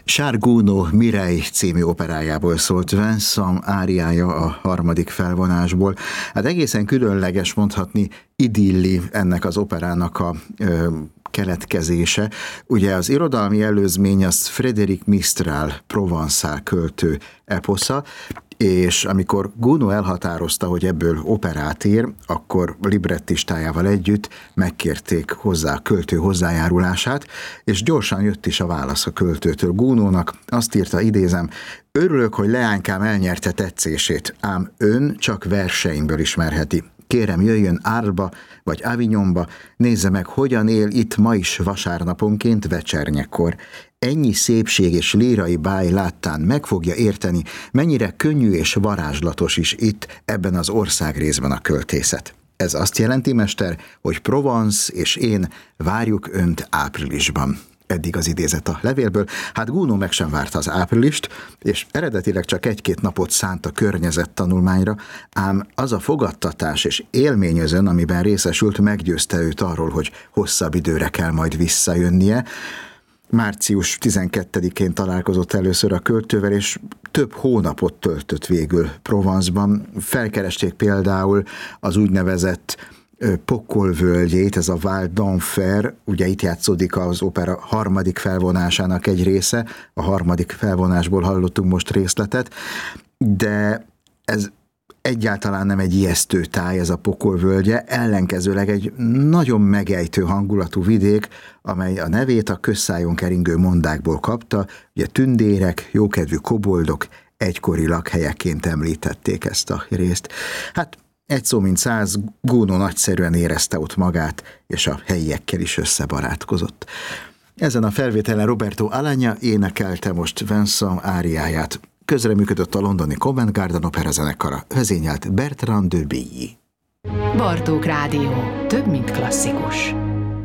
Charles Gounod Mireille című operájából szólt Vincent áriája a harmadik felvonásból. Hát egészen különleges, mondhatni idilli ennek az operának a keletkezése. Ugye az irodalmi előzmény az Frédéric Mistral provençál költő eposza, és amikor Gounod elhatározta, hogy ebből operát ír, akkor librettistájával együtt megkérték hozzá a költő hozzájárulását, és gyorsan jött is a válasz a költőtől. Gounodnak azt írta, idézem: "Örülök, hogy leánykám elnyerte tetszését, ám ön csak verseimből ismerheti. Kérem, jöjjön Arlesba vagy Avignonba, nézze meg, hogyan él itt ma is vasárnaponként vecsernyekor. Ennyi szépség és lírai báj láttán meg fogja érteni, mennyire könnyű és varázslatos is itt, ebben az országrészben a költészet. Ez azt jelenti, mester, hogy Provence és én várjuk önt áprilisban." Eddig az idézet a levélből. Hát Gounod meg sem várta az áprilist, és eredetileg csak 1-2 napot szánt a környezettanulmányra, ám az a fogadtatás és élményözön, amiben részesült, meggyőzte őt arról, hogy hosszabb időre kell majd visszajönnie. Március 12-én találkozott először a költővel, és több hónapot töltött végül Provence-ban. Felkeresték például az úgynevezett Pokolvölgyét, ez a Val d'Enfer, ugye itt játszódik az opera harmadik felvonásának egy része, a harmadik felvonásból hallottunk most részletet, de ez egyáltalán nem egy ijesztő táj, ez a Pokolvölgye, ellenkezőleg egy nagyon megejtő hangulatú vidék, amely a nevét a közszájon keringő mondákból kapta, ugye tündérek, jókedvű koboldok egykori lakhelyeként említették ezt a részt. Hát egy szó mint 100, Gounod nagyszerűen érezte ott magát, és a helyiekkel is összebarátkozott. Ezen a felvételen Roberto Alagna énekelte most Vincent áriáját. Közreműködött a londoni Covent Garden opera zenekara, vezényelt Bertrand de Billy. Bartók Rádió. Több, mint klasszikus.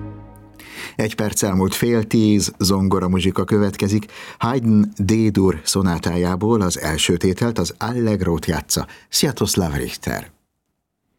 1 perc elmúlt 9:30, zongora muzsika következik. Haydn D-dur szonátájából az első tételt, az Allegrót játsza Sviatoslav Richter.